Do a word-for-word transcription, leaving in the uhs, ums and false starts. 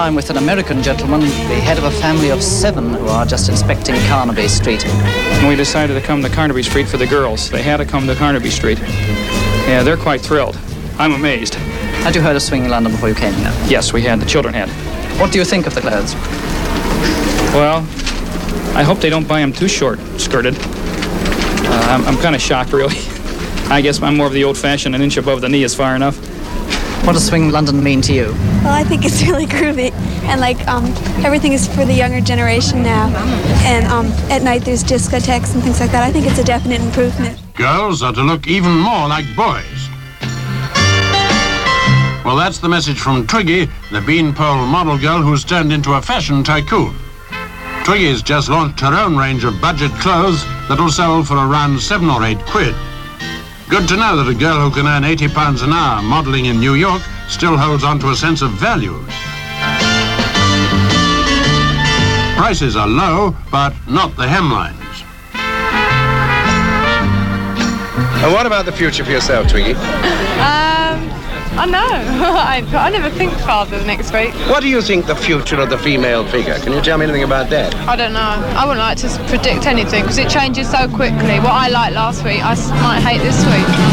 I'm with an American gentleman, the head of a family of seven who are just inspecting Carnaby Street. And we decided to come to Carnaby Street for the girls. They had to come to Carnaby Street. Yeah, they're quite thrilled. I'm amazed. Had you heard of Swinging London before you came here? Yes, we had. The children had. What do you think of the clothes? Well, I hope they don't buy them too short-skirted. Uh, I'm, I'm kind of shocked, really. I guess I'm more of the old-fashioned, an inch above the knee is far enough. What does Swing London mean to you? Well, I think it's really groovy, and like um, everything is for the younger generation now. And um, at night there's discotheques and things like that. I think it's a definite improvement. Girls are to look even more like boys. Well, that's the message from Twiggy, the beanpole model girl who's turned into a fashion tycoon. Twiggy's just launched her own range of budget clothes that'll sell for around seven or eight quid. Good to know that a girl who can earn eighty pounds an hour modeling in New York still holds on to a sense of values. Prices are low, but not the hemlines. And what about the future for yourself, Twiggy? Um, I know. I, I never think farther than next week. What do you think the future of the female figure? Can you tell me anything about that? I don't know. I wouldn't like to predict anything because it changes so quickly. What I liked last week, I might hate this week.